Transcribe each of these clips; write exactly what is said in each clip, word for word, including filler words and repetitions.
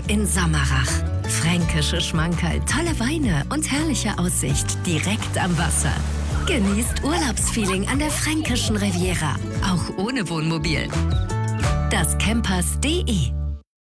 in Sommerach. Fränkische Schmankerl, tolle Weine und herrliche Aussicht direkt am Wasser. Genießt Urlaubsfeeling an der fränkischen Riviera, auch ohne Wohnmobil. Das Campers punkt de.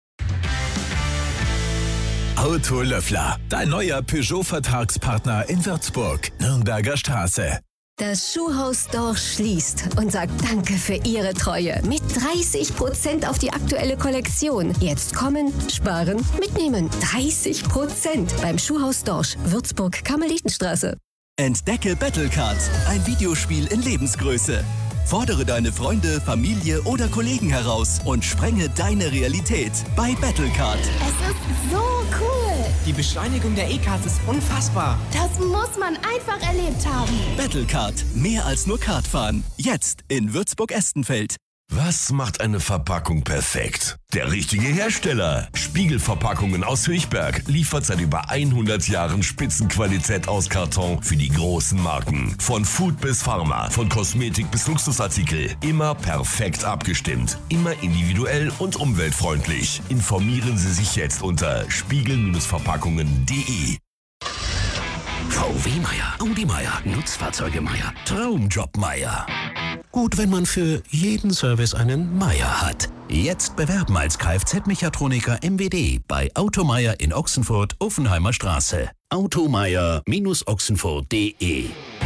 Autolöffler, dein neuer Peugeot-Vertragspartner in Würzburg, Nürnberger Straße. Das Schuhhaus Dorsch schließt und sagt Danke für Ihre Treue. Mit dreißig Prozent auf die aktuelle Kollektion. Jetzt kommen, sparen, mitnehmen. dreißig Prozent beim Schuhhaus Dorsch, Würzburg, Karmelitenstraße. Entdecke Battlecard, ein Videospiel in Lebensgröße. Fordere deine Freunde, Familie oder Kollegen heraus und sprenge deine Realität bei Battlecard. Es ist so cool. Die Beschleunigung der E-Cards ist unfassbar. Das muss man einfach erlebt haben. Battlecard, mehr als nur Kartfahren. Jetzt in Würzburg-Estenfeld. Was macht eine Verpackung perfekt? Der richtige Hersteller. Spiegelverpackungen aus Höchberg liefert seit über hundert Jahren Spitzenqualität aus Karton für die großen Marken. Von Food bis Pharma, von Kosmetik bis Luxusartikel. Immer perfekt abgestimmt. Immer individuell und umweltfreundlich. Informieren Sie sich jetzt unter spiegel Verpackungen punkt de. V W Meier, Audi Meier, Nutzfahrzeuge Meier, Traumjob Meier. Gut, wenn man für jeden Service einen Meier hat. Jetzt bewerben als Kfz-Mechatroniker M W D bei Automeier in Ochsenfurt, Offenheimer Straße. automeier Bindestrich ochsenfurt punkt de